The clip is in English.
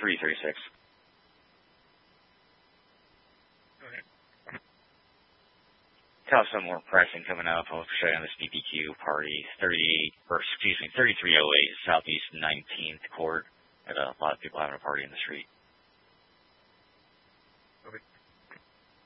336. Have some more pricing coming up. I'll show you on this BBQ party. 3308 Southeast 19th Court. Got a lot of people having a party in the street.